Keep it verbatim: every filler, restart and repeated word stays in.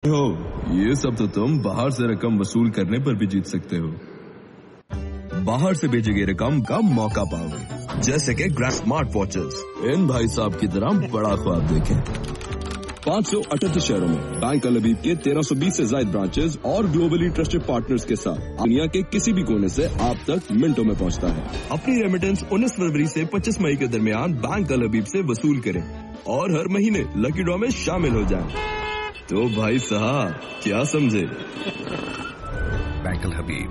हो, ये सब तो तुम बाहर से रकम वसूल करने पर भी जीत सकते हो। बाहर से भेजी गई रकम का मौका पाओगे, जैसे कि ग्रैंड स्मार्ट वॉचेस। इन भाई साहब की तरह बड़ा ख्वाब देखें। पाँच सौ अठहत्तर शहरों में बैंक अल हबीब के तेरह सौ बीस से ज्यादा ब्रांचेस और ग्लोबली ट्रस्टेड पार्टनर्स के साथ दुनिया के किसी भी कोने से आप तक मिनटों में पहुंचता है। अपनी रेमिटेंस उन्नीस फरवरी से पच्चीस मई के दरमियान बैंक अल हबीब से वसूल करें और हर महीने लकी ड्रॉ में शामिल हो जाएं। तो भाई साहब क्या समझे? बैंक अल हबीब,